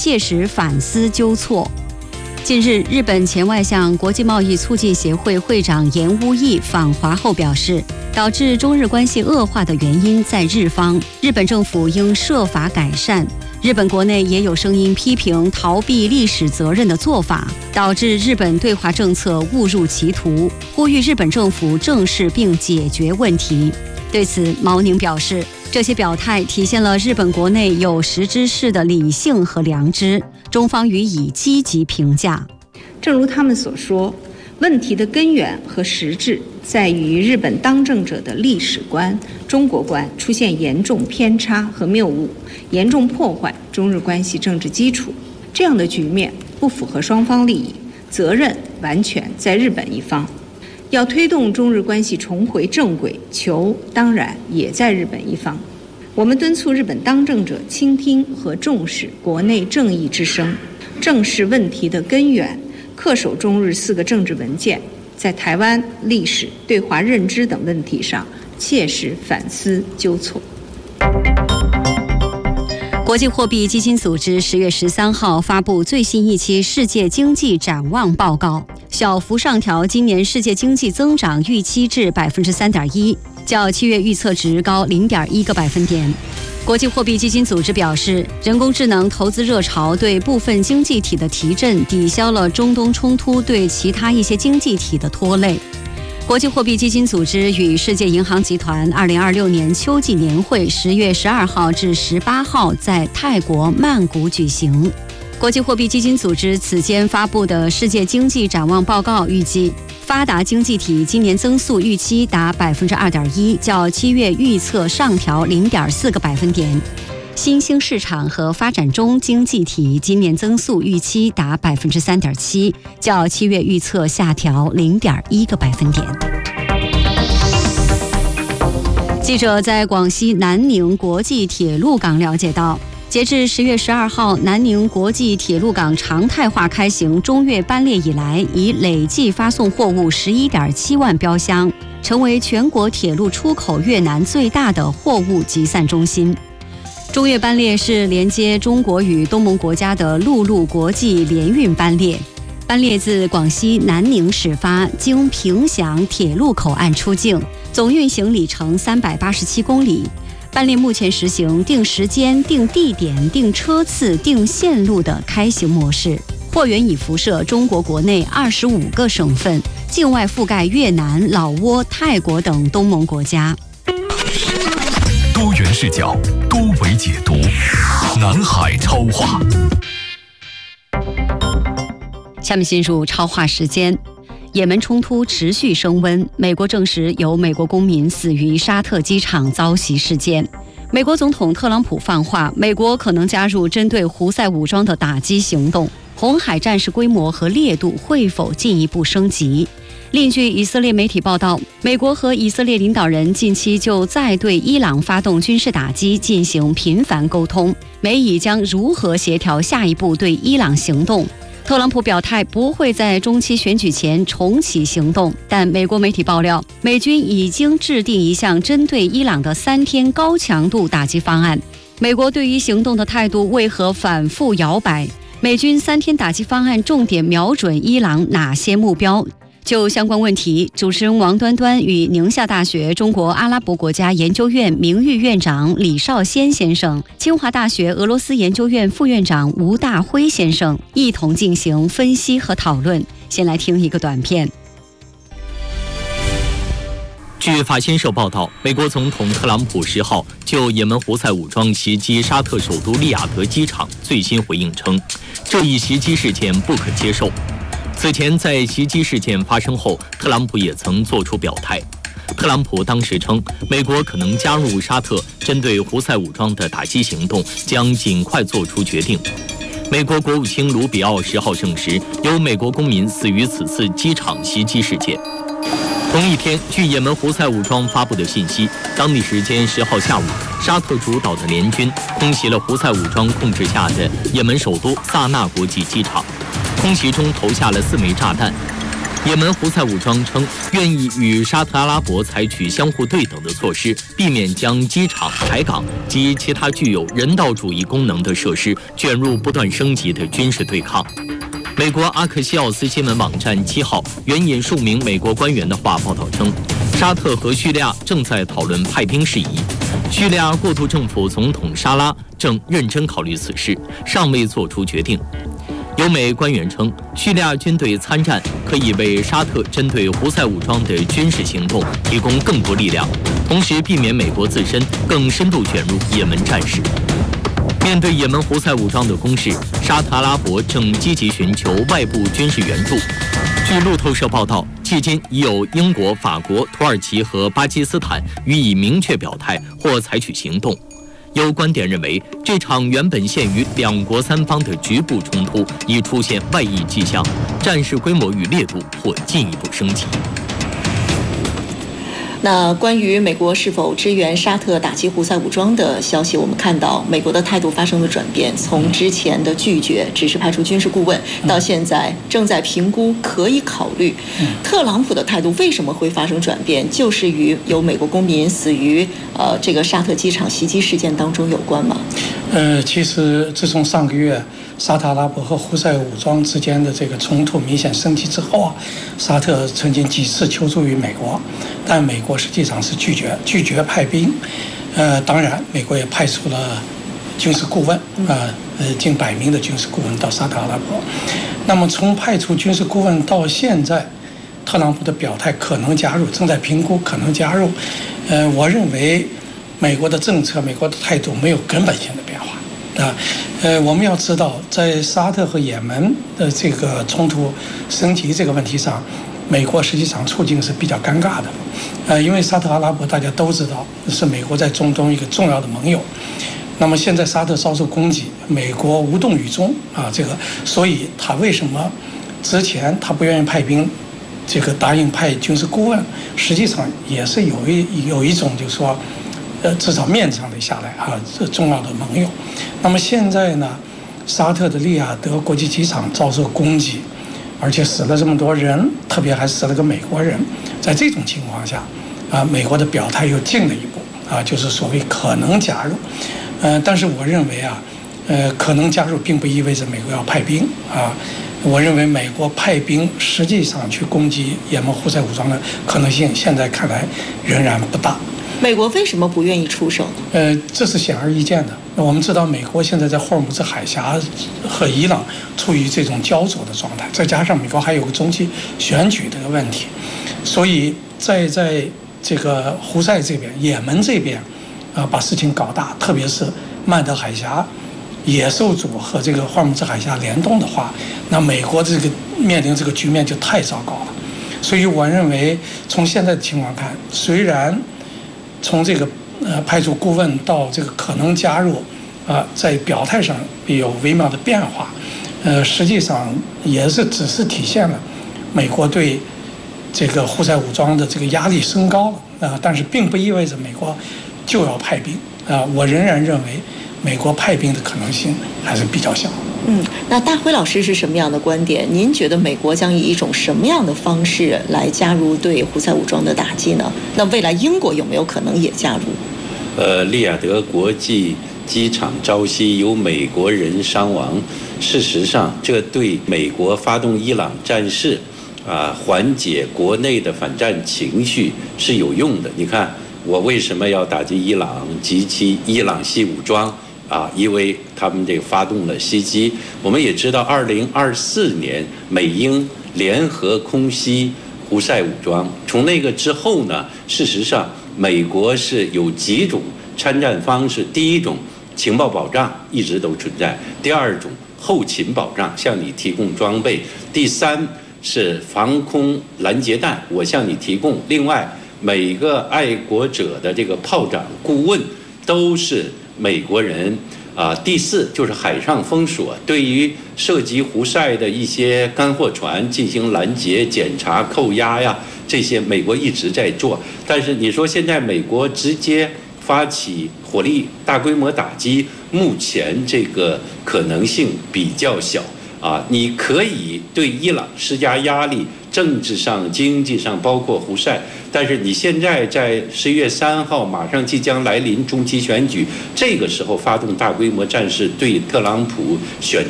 切实反思纠错。近日，日本前外相、国际贸易促进协会会长岩屋义访华后表示，导致中日关系恶化的原因在日方，日本政府应设法改善。日本国内也有声音批评逃避历史责任的做法，导致日本对华政策误入歧途，呼吁日本政府正视并解决问题。对此，毛宁表示，这些表态体现了日本国内有识之士的理性和良知，中方予以积极评价。 正如他们所说，问题的根源和实质在于日本当政者的历史观、中国观出现严重偏差和谬误，严重破坏中日关系政治基础。这样的局面不符合双方利益，责任完全在日本一方。要推动中日关系重回正轨，求当然也在日本一方。我们敦促日本当政者倾听和重视国内正义之声，正视问题的根源，恪守中日4个政治文件，在台湾、历史、对华认知等问题上切实反思纠错。 国际货币基金组织10月13号发布最新一期世界经济展望报告，小幅上调今年世界经济增长预期至 3.1%， 较7月预测值高 0.1个百分点。国际货币基金组织表示，人工智能投资热潮对部分经济体的提振，抵消了中东冲突对其他一些经济体的拖累。国际货币基金组织与世界银行集团2026年秋季年会10月12号至18号在泰国曼谷举行。国际货币基金组织此间发布的世界经济展望报告预计，发达经济体今年增速预期达 2.1%， 较7月预测上调 0.4个百分点。新兴市场和发展中经济体今年增速预期达 3.7%， 较7月预测下调 0.1个百分点。记者在广西南宁国际铁路港了解到，截至10月12号，南宁国际铁路港常态化开行中越班列以来，已累计发送货物 11.7万标箱，成为全国铁路出口越南最大的货物集散中心。中越班列是连接中国与东盟国家的陆路国际联运班列，班列自广西南宁始发，经平祥铁路口岸出境，总运行里程387公里。班列目前实行定时间、定地点、定车次、定线路的开行模式，货源已辐射中国国内25个省份，境外覆盖越南、老挝、泰国等东盟国家。 多元视角，多维解读，南海超话。 下面进入超话时间。也门冲突持续升温，美国证实有美国公民死于沙特机场遭袭事件。美国总统特朗普放话，美国可能加入针对胡塞武装的打击行动，红海战事规模和烈度会否进一步升级？另据以色列媒体报道，美国和以色列领导人近期就再对伊朗发动军事打击进行频繁沟通，美以将如何协调下一步对伊朗行动。特朗普表态不会在中期选举前重启行动，但美国媒体爆料，美军已经制定一项针对伊朗的3天高强度打击方案。美国对于行动的态度为何反复摇摆？美军3天打击方案重点瞄准伊朗哪些目标？就相关问题，主持人王端端与宁夏大学中国阿拉伯国家研究院名誉院长李少先先生、清华大学俄罗斯研究院副院长吴大辉先生一同进行分析和讨论。先来听一个短片。 据法新社报道，美国总统特朗普10号就也门胡塞武装袭击沙特首都利雅得机场最新回应称，这一袭击事件不可接受。此前在袭击事件发生后，特朗普也曾作出表态。特朗普当时称，美国可能加入沙特针对胡塞武装的打击行动，将尽快做出决定。美国国务卿卢比奥10号证实，有美国公民死于此次机场袭击事件。同一天，据也门胡塞武装发布的信息，当地时间10号下午，沙特主导的联军空袭了胡塞武装控制下的也门首都萨那国际机场，空袭中投下了4枚炸弹。 也门胡塞武装称愿意与沙特阿拉伯采取相互对等的措施，避免将机场、海港及其他具有人道主义功能的设施卷入不断升级的军事对抗。美国阿克西奥斯新闻网站7号援引数名美国官员的话报道称，沙特和叙利亚正在讨论派兵事宜。叙利亚过渡政府总统沙拉正认真考虑此事，尚未做出决定。有美官员称，叙利亚军队参战可以为沙特针对胡塞武装的军事行动提供更多力量，同时避免美国自身更深度卷入也门战事。面对也门胡塞武装的攻势，沙特阿拉伯正积极寻求外部军事援助。据路透社报道，迄今已有英国、法国、土耳其和巴基斯坦予以明确表态或采取行动。有观点认为，这场原本限于两国三方的局部冲突已出现外溢迹象，战事规模与烈度或进一步升级。 那关于美国是否支援沙特打击胡塞武装的消息，我们看到美国的态度发生了转变，从之前的拒绝只是派出军事顾问，到现在正在评估可以考虑。特朗普的态度为什么会发生转变？就是与有美国公民死于这个沙特机场袭击事件当中有关吗？ 其实自从上个月沙特阿拉伯和胡塞武装之间的这个冲突明显升级之后啊，沙特曾经几次求助于美国，但美国实际上是拒绝派兵。当然，美国也派出了军事顾问近100名的军事顾问到沙特阿拉伯。那么从派出军事顾问到现在，特朗普的表态可能加入，正在评估可能加入。我认为美国的政策、美国的态度没有根本性的变化。我们要知道，在沙特和也门的这个冲突升级这个问题上，美国实际上处境是比较尴尬的。因为沙特阿拉伯大家都知道是美国在中东一个重要的盟友。那么现在沙特遭受攻击，美国无动于衷所以他为什么之前他不愿意派兵，答应派军事顾问，实际上也是有一种就是说。至少面子上得下来这重要的盟友。那么现在呢，沙特的利雅得国际机场遭受攻击，而且死了这么多人，特别还死了个美国人。在这种情况下，美国的表态又进了一步就是所谓可能加入。但是我认为可能加入并不意味着美国要派兵我认为美国派兵实际上去攻击也门胡塞武装的可能性，现在看来仍然不大。 美国为什么不愿意出手呢？ 这是显而易见的。我们知道，美国现在在霍尔木兹海峡和伊朗处于这种焦灼的状态，再加上美国还有个中期选举这个问题，所以在这个胡塞这边、也门这边，把事情搞大，特别是曼德海峡、野兽族和这个霍尔木兹海峡联动的话，那美国这个面临这个局面就太糟糕了。所以我认为，从现在的情况看，虽然从这个派出顾问到这个可能加入在表态上有微妙的变化，实际上也是只是体现了美国对这个胡塞武装的这个压力升高了但是并不意味着美国就要派兵我仍然认为美国派兵的可能性还是比较小。 那大辉老师是什么样的观点？您觉得美国将以一种什么样的方式来加入对胡塞武装的打击呢？那未来英国有没有可能也加入？ 利雅得国际机场遭袭有美国人伤亡，事实上这对美国发动伊朗战事缓解国内的反战情绪是有用的。你看我为什么要打击伊朗及其伊朗系武装因为他们这个发动了袭击。我们也知道2024年美英联合空袭胡塞武装，从那个之后呢，事实上美国是有几种参战方式。第一种，情报保障一直都存在；第二种，后勤保障，向你提供装备；第三是防空拦截弹，我向你提供。另外，每个爱国者的这个炮长顾问都是美国人第四就是海上封锁，对于涉及胡塞的一些干货船进行拦截、检查、扣押这些美国一直在做。但是你说现在美国直接发起火力大规模打击，目前这个可能性比较小你可以对伊朗施加压力， 政治上、经济上，包括胡塞。但是你现在在11月3号马上即将来临中期选举，这个时候发动大规模战事，对特朗普选